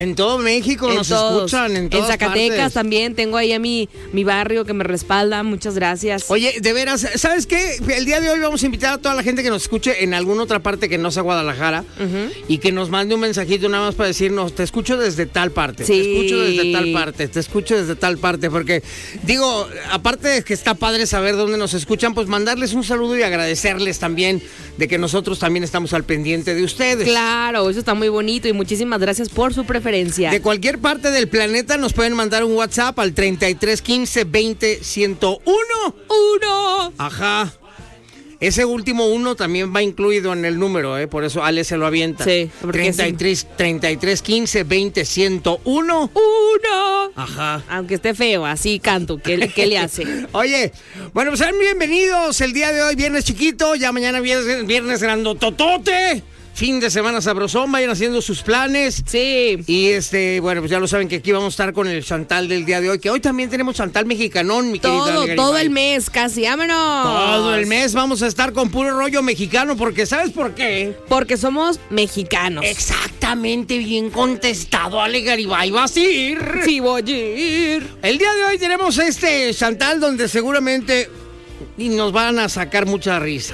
En todo México nos escuchan, en todas Zacatecas partes. también, tengo ahí a mi barrio que me respalda, muchas gracias. Oye, de veras, ¿sabes qué? El día de hoy vamos a invitar a toda la gente que nos escuche en alguna otra parte que no sea Guadalajara y que nos mande un mensajito nada más para decirnos, te escucho desde tal parte, Sí. te escucho desde tal parte, te escucho desde tal parte, porque digo, aparte de que está padre saber dónde nos escuchan, pues mandarles un saludo y agradecerles también de que nosotros también estamos al pendiente de ustedes. Claro, eso está muy bonito y muchísimas gracias por su preferencia. De cualquier parte del planeta nos pueden mandar un WhatsApp al 33 15 20 101. ¡Uno! Ajá. Ese último uno también va incluido en el número, por eso Ale se lo avienta. Sí, porque 33 15 20 101. ¡Uno! Ajá. Aunque esté feo, así canto. ¿Qué le hace? Oye, bueno, pues sean bienvenidos el día de hoy, viernes chiquito, ya mañana viernes grandototote. Fin de semana sabrosón, vayan haciendo sus planes. Sí. Y bueno, pues ya lo saben que aquí vamos a estar con el Chantal del día de hoy, que hoy también tenemos Chantal mexicanón, mi querida. Todo el mes, casi, vámonos. Todo el mes vamos a estar con puro rollo mexicano, porque ¿sabes por qué? Porque somos mexicanos. Exactamente, bien contestado, Ale Garibay. ¿Vas a ir? Sí, voy a ir. El día de hoy tenemos Chantal donde seguramente nos van a sacar mucha risa.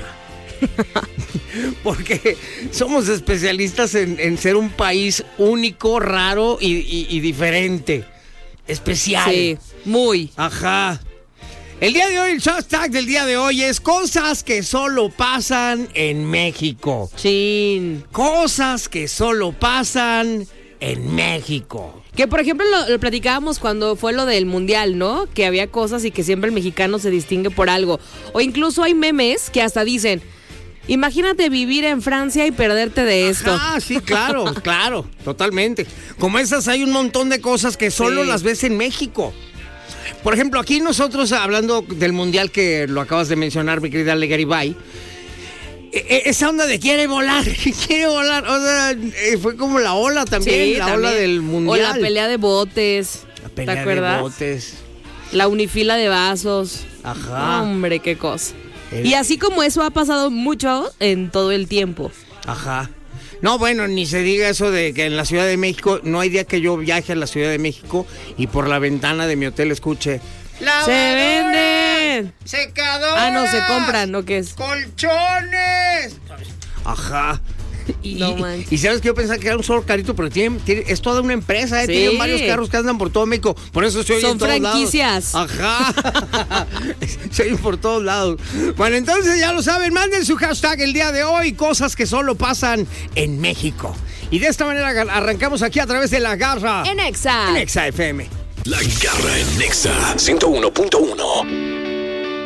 Porque somos especialistas en ser un país único, raro y diferente. Especial. Sí, muy. Ajá. El día de hoy, el hashtag del día de hoy es cosas que solo pasan en México. Chin. Cosas que solo pasan en México. Que por ejemplo lo platicábamos cuando fue lo del mundial, ¿no? Que había cosas y que siempre el mexicano se distingue por algo. O incluso hay memes que hasta dicen, imagínate vivir en Francia y perderte de esto. Ah, sí, claro, claro, totalmente. Como esas hay un montón de cosas que solo las ves en México. Por ejemplo, aquí nosotros, hablando del mundial que lo acabas de mencionar, mi querida Ale Garibay, esa onda de quiere volar, o sea, fue como la ola también, Sí, la también. ola del mundial. O la pelea de botes. La pelea ¿Te acuerdas? de botes. La unifila de vasos. Ajá. Hombre, qué cosa. Y así como eso ha pasado mucho en todo el tiempo. Ajá. No, bueno, ni se diga eso de que en la Ciudad de México, no hay día que yo viaje a la Ciudad de México y por la ventana de mi hotel escuche ¡Se venden! ¡Secadoras! Ah, no, se compran, ¿no? ¿Qué es? ¡Colchones! Ajá. No manches. Y sabes que yo pensaba que era un solo carrito, pero es toda una empresa, Sí. Tienen varios carros que andan por todo México. Por eso se oye Son en todos franquicias. lados. Ajá. Se oyen por todos lados. Bueno, entonces ya lo saben, manden su hashtag el día de hoy, cosas que solo pasan en México. Y de esta manera arrancamos aquí a través de La Garra. En Exa. En Exa FM. La Garra en Nexa 101.1.